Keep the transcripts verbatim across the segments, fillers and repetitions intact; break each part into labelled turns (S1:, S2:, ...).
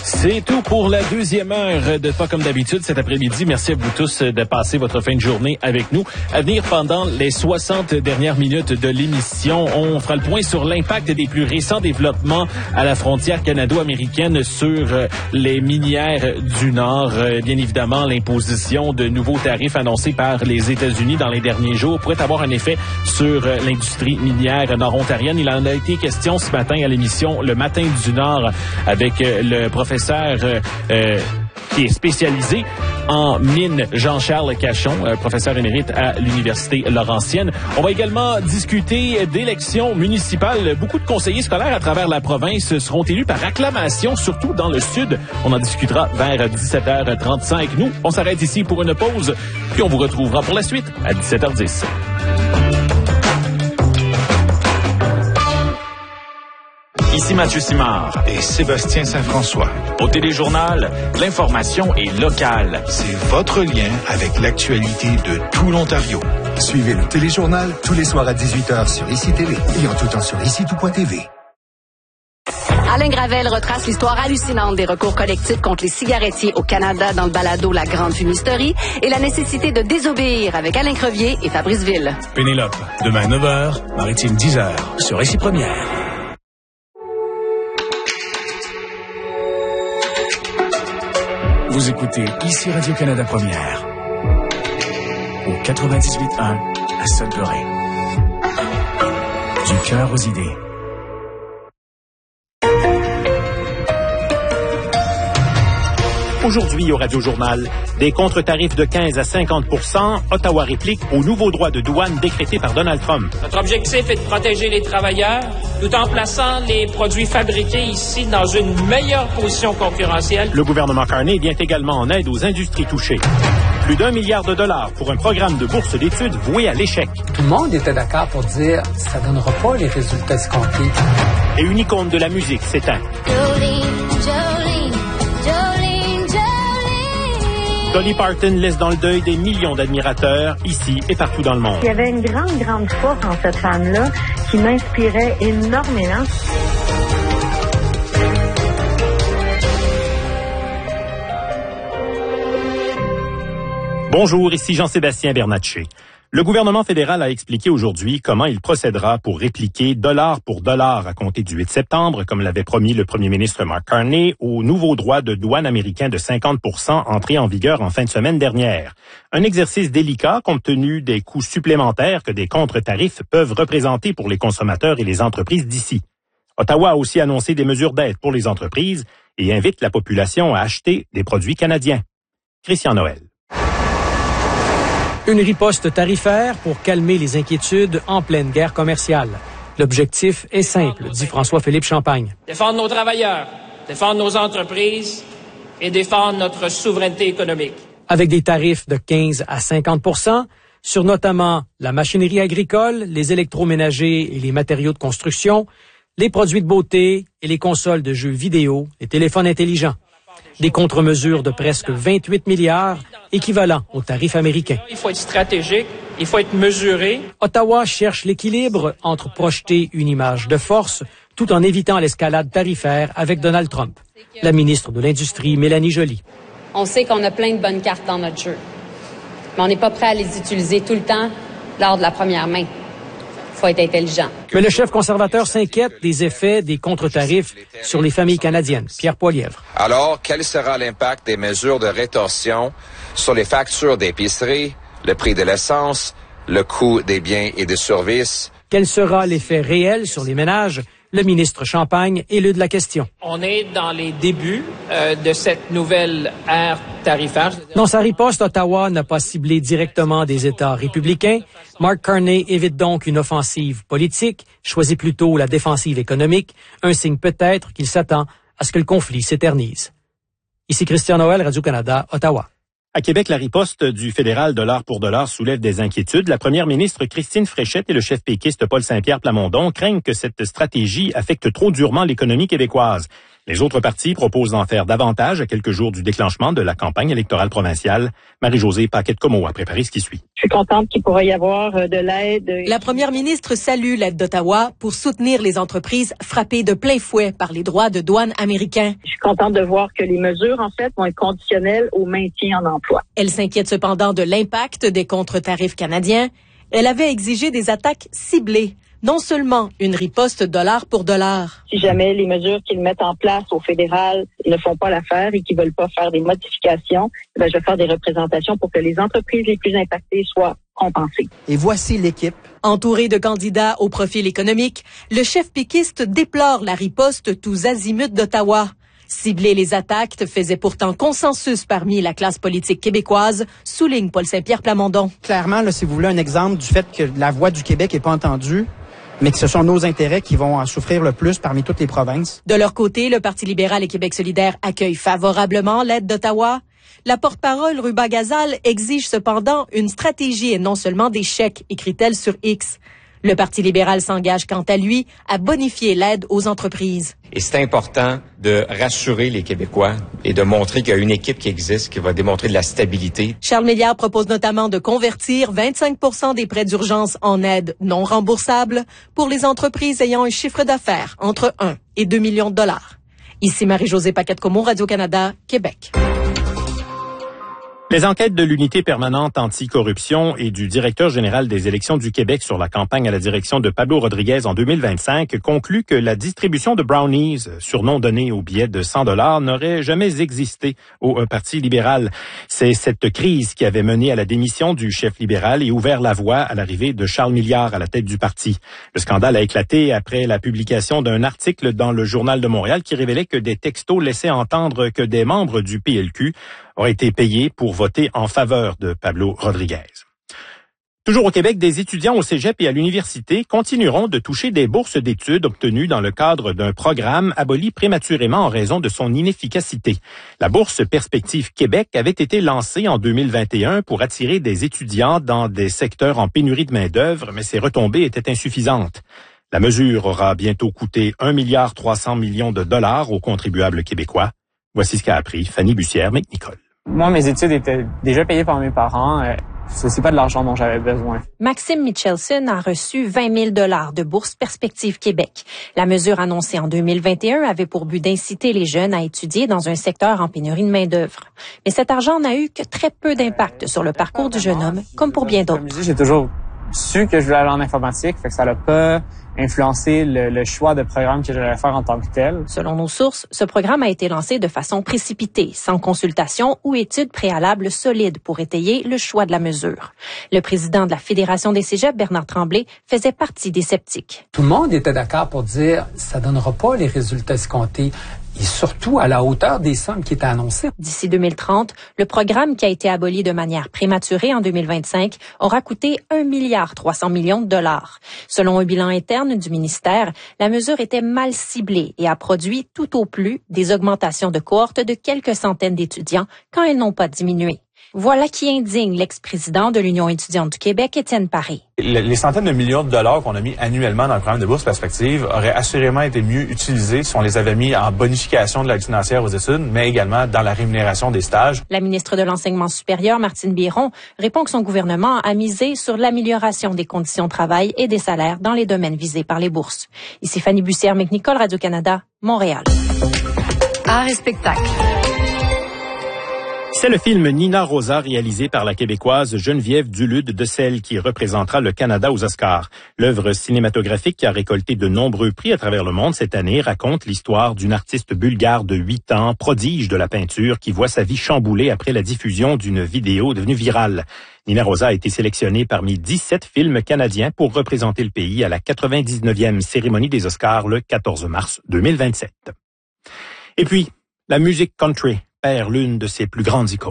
S1: C'est tout pour la deuxième heure de Pas comme d'habitude cet après-midi. Merci à vous tous de passer votre fin de journée avec nous. À venir pendant les soixante dernières minutes de l'émission, on fera le point sur l'impact des plus récents développements à la frontière canado-américaine sur les minières du Nord. Bien évidemment, l'imposition de nouveaux tarifs annoncés par les États-Unis dans les derniers jours pourrait avoir un effet sur l'industrie minière nord-ontarienne. Il en a été question ce matin à l'émission Le Matin du Nord avec le professeur euh, qui est spécialisé en mines, Jean-Charles Cachon, euh, professeur émérite à l'Université Laurentienne. On va également discuter d'élections municipales. Beaucoup de conseillers scolaires à travers la province seront élus par acclamation, surtout dans le sud. On en discutera vers dix-sept heures trente-cinq. Nous, on s'arrête ici pour une pause, puis on vous retrouvera pour la suite à dix-sept heures dix.
S2: Ici Mathieu Simard
S3: et Sébastien Saint-François.
S2: Au Téléjournal, l'information est locale.
S3: C'est votre lien avec l'actualité de tout l'Ontario.
S4: Suivez le Téléjournal tous les soirs à dix-huit heures sur Ici Télé et en tout temps sur ici tout point t v.
S5: Alain Gravel retrace l'histoire hallucinante des recours collectifs contre les cigarettiers au Canada dans le balado La Grande Fumisterie et la nécessité de désobéir avec Alain Crevier et Fabrice Ville.
S6: Pénélope, demain neuf heures, Maritime dix heures, sur Ici Première. Vous écoutez Ici Radio-Canada Première au quatre-vingt-dix-huit un à Sudbury. Du cœur aux idées.
S7: Aujourd'hui au Radio-Journal, des contre-tarifs de quinze à cinquante pour cent, Ottawa réplique aux nouveaux droits de douane décrétés par Donald Trump.
S8: Notre objectif est de protéger les travailleurs tout en plaçant les produits fabriqués ici dans une meilleure position concurrentielle.
S7: Le gouvernement Carney vient également en aide aux industries touchées. Plus d'un milliard de dollars pour un programme de bourse d'études voué à l'échec.
S9: Tout le monde était d'accord pour dire que ça ne donnera pas les résultats escomptés.
S7: Et une icône de la musique s'éteint.
S10: Jolene, Jolene, Jolene.
S7: Dolly Parton laisse dans le deuil des millions d'admirateurs, ici et partout dans le monde.
S11: Il y avait une grande, grande force en cette femme-là qui m'inspirait énormément.
S7: Bonjour, ici Jean-Sébastien Bernatchez. Le gouvernement fédéral a expliqué aujourd'hui comment il procédera pour répliquer dollar pour dollar à compter du huit septembre, comme l'avait promis le premier ministre Mark Carney, au nouveau droit de douane américain de cinquante pour cent entré en vigueur en fin de semaine dernière. Un exercice délicat compte tenu des coûts supplémentaires que des contre-tarifs peuvent représenter pour les consommateurs et les entreprises d'ici. Ottawa a aussi annoncé des mesures d'aide pour les entreprises et invite la population à acheter des produits canadiens. Christian Noël.
S12: Une riposte tarifaire pour calmer les inquiétudes en pleine guerre commerciale. L'objectif est simple, dit François-Philippe Champagne.
S8: Défendre nos travailleurs, défendre nos entreprises et défendre notre souveraineté économique.
S12: Avec des tarifs de quinze à cinquante pour cent sur notamment la machinerie agricole, les électroménagers et les matériaux de construction, les produits de beauté et les consoles de jeux vidéo, les téléphones intelligents. Des contre-mesures de presque vingt-huit milliards, équivalent au tarif américain.
S8: Il faut être stratégique, il faut être mesuré.
S12: Ottawa cherche l'équilibre entre projeter une image de force tout en évitant l'escalade tarifaire avec Donald Trump. La ministre de l'Industrie, Mélanie Joly.
S13: On sait qu'on a plein de bonnes cartes dans notre jeu, mais on n'est pas prêt à les utiliser tout le temps lors de la première main. Il faut être intelligent.
S12: Mais le chef conservateur s'inquiète des effets des contre-tarifs sur les familles canadiennes. Pierre Poilievre.
S14: Alors, quel sera l'impact des mesures de rétorsion sur les factures d'épicerie, le prix de l'essence, le coût des biens et des services?
S12: Quel sera l'effet réel sur les ménages? Le ministre Champagne élude la question.
S8: On est dans les débuts euh, de cette nouvelle ère tarifaire.
S12: Dans sa riposte, Ottawa n'a pas ciblé directement des États républicains. Mark Carney évite donc une offensive politique, choisit plutôt la défensive économique, un signe peut-être qu'il s'attend à ce que le conflit s'éternise. Ici Christian Noël, Radio-Canada, Ottawa.
S7: À Québec, la riposte du fédéral dollar pour dollar soulève des inquiétudes. La première ministre Christine Fréchette et le chef péquiste Paul Saint-Pierre Plamondon craignent que cette stratégie affecte trop durement l'économie québécoise. Les autres partis proposent d'en faire davantage à quelques jours du déclenchement de la campagne électorale provinciale. Marie-Josée Paquette-Comeau a préparé ce qui suit.
S11: Je suis contente qu'il pourrait y avoir de l'aide.
S15: La première ministre salue l'aide d'Ottawa pour soutenir les entreprises frappées de plein fouet par les droits de douane américains.
S11: Je suis contente de voir que les mesures, en fait, vont être conditionnelles au maintien en emploi.
S15: Elle s'inquiète cependant de l'impact des contre-tarifs canadiens. Elle avait exigé des attaques ciblées, non seulement une riposte dollar pour dollar.
S11: Si jamais les mesures qu'ils mettent en place au fédéral ne font pas l'affaire et qu'ils veulent pas faire des modifications, ben je vais faire des représentations pour que les entreprises les plus impactées soient compensées.
S16: Et voici l'équipe.
S15: Entouré de candidats au profil économique, le chef péquiste déplore la riposte tous azimuts d'Ottawa. Cibler les attaques faisait pourtant consensus parmi la classe politique québécoise, souligne Paul Saint-Pierre Plamondon.
S16: Clairement, là, si vous voulez un exemple du fait que la voix du Québec n'est pas entendue, mais que ce sont nos intérêts qui vont en souffrir le plus parmi toutes les provinces.
S15: De leur côté, le Parti libéral et Québec solidaire accueillent favorablement l'aide d'Ottawa. La porte-parole Ruba Gazal exige cependant une stratégie et non seulement des chèques, écrit-elle sur X. Le Parti libéral s'engage quant à lui à bonifier l'aide aux entreprises.
S17: Et c'est important de rassurer les Québécois et de montrer qu'il y a une équipe qui existe, qui va démontrer de la stabilité.
S15: Charles Méliard propose notamment de convertir vingt-cinq pour cent des prêts d'urgence en aide non remboursable pour les entreprises ayant un chiffre d'affaires entre un et deux millions de dollars. Ici Marie-Josée Paquette-Comeau, Radio-Canada, Québec.
S7: Les enquêtes de l'unité permanente anticorruption et du directeur général des élections du Québec sur la campagne à la direction de Pablo Rodriguez en deux mille vingt-cinq concluent que la distribution de brownies, surnom donné aux billets de cent dollars, n'aurait jamais existé au Parti libéral. C'est cette crise qui avait mené à la démission du chef libéral et ouvert la voie à l'arrivée de Charles Milliard à la tête du parti. Le scandale a éclaté après la publication d'un article dans le Journal de Montréal qui révélait que des textos laissaient entendre que des membres du P L Q auraient été payés pour voter en faveur de Pablo Rodriguez. Toujours au Québec, des étudiants au cégep et à l'université continueront de toucher des bourses d'études obtenues dans le cadre d'un programme aboli prématurément en raison de son inefficacité. La bourse Perspective Québec avait été lancée en deux mille vingt et un pour attirer des étudiants dans des secteurs en pénurie de main-d'œuvre, mais ses retombées étaient insuffisantes. La mesure aura bientôt coûté un milliard trois cents millions de dollars aux contribuables québécois. Voici ce qu'a appris Fanny Bussière-McNicol.
S18: Moi, mes études étaient déjà payées par mes parents. Euh, c'est pas de l'argent dont j'avais besoin.
S19: Maxime Michelson a reçu vingt mille dollars de bourse Perspective Québec. La mesure annoncée en deux mille vingt et un avait pour but d'inciter les jeunes à étudier dans un secteur en pénurie de main-d'œuvre. Mais cet argent n'a eu que très peu d'impact sur le parcours du jeune homme, comme pour bien d'autres.
S18: J'ai toujours su que je voulais aller en informatique, fait que ça n'a pas influencé le, le choix de programme que j'allais faire en tant que tel.
S19: Selon nos sources, ce programme a été lancé de façon précipitée, sans consultation ou études préalables solides pour étayer le choix de la mesure. Le président de la Fédération des cégeps, Bernard Tremblay, faisait partie des sceptiques.
S9: Tout le monde était d'accord pour dire ça donnera pas les résultats escomptés. Et surtout à la hauteur des sommes qui étaient annoncées.
S19: D'ici deux mille trente, le programme qui a été aboli de manière prématurée en deux mille vingt-cinq aura coûté un milliard trois cents millions de dollars. Selon un bilan interne du ministère, la mesure était mal ciblée et a produit tout au plus des augmentations de cohortes de quelques centaines d'étudiants quand elles n'ont pas diminué. Voilà qui indigne l'ex-président de l'Union étudiante du Québec, Étienne Paré.
S20: Les centaines de millions de dollars qu'on a mis annuellement dans le programme de bourse Perspective auraient assurément été mieux utilisés si on les avait mis en bonification de l'aide financière aux études, mais également dans la rémunération des stages.
S19: La ministre de l'Enseignement supérieur, Martine Biron, répond que son gouvernement a misé sur l'amélioration des conditions de travail et des salaires dans les domaines visés par les bourses. Ici Fanny Bussière-McNicol, Radio-Canada, Montréal.
S5: Art et spectacle.
S7: C'est le film Nina Rosa réalisé par la Québécoise Geneviève Dulude de celle qui représentera le Canada aux Oscars. L'œuvre cinématographique qui a récolté de nombreux prix à travers le monde cette année raconte l'histoire d'une artiste bulgare de huit ans, prodige de la peinture, qui voit sa vie chamboulée après la diffusion d'une vidéo devenue virale. Nina Rosa a été sélectionnée parmi dix-sept films canadiens pour représenter le pays à la quatre-vingt-dix-neuvième cérémonie des Oscars le quatorze mars deux mille vingt-sept. Et puis, la musique country perd l'une de ses plus grandes icônes.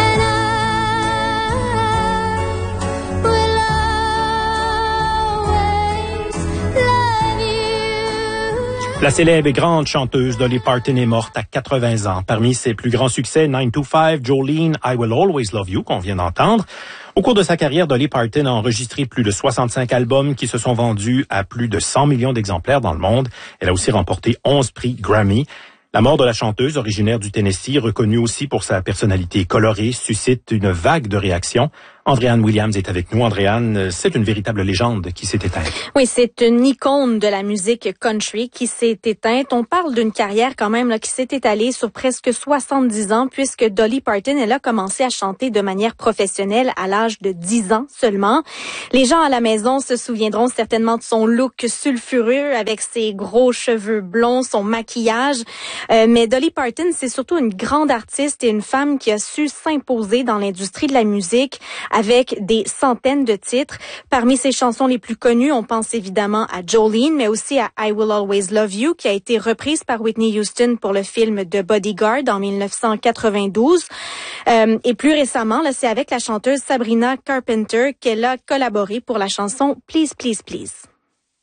S7: La célèbre et grande chanteuse Dolly Parton est morte à quatre-vingts ans. Parmi ses plus grands succès, nine to five, Jolene, I Will Always Love You, qu'on vient d'entendre. Au cours de sa carrière, Dolly Parton a enregistré plus de soixante-cinq albums qui se sont vendus à plus de cent millions d'exemplaires dans le monde. Elle a aussi remporté onze prix Grammy. La mort de la chanteuse originaire du Tennessee, reconnue aussi pour sa personnalité colorée, suscite une vague de réactions. Andréanne Williams est avec nous. Andréanne, c'est une véritable légende qui s'est éteinte.
S21: Oui, c'est une icône de la musique country qui s'est éteinte. On parle d'une carrière quand même là, qui s'est étalée sur presque soixante-dix ans, puisque Dolly Parton, elle a commencé à chanter de manière professionnelle à l'âge de dix ans seulement. Les gens à la maison se souviendront certainement de son look sulfureux avec ses gros cheveux blonds, son maquillage. Euh, mais Dolly Parton, c'est surtout une grande artiste et une femme qui a su s'imposer dans l'industrie de la musique avec des centaines de titres. Parmi ses chansons les plus connues, on pense évidemment à Jolene, mais aussi à I Will Always Love You, qui a été reprise par Whitney Houston pour le film The Bodyguard en dix-neuf cent quatre-vingt-douze. Euh, et plus récemment, là, c'est avec la chanteuse Sabrina Carpenter qu'elle a collaboré pour la chanson Please, Please, Please.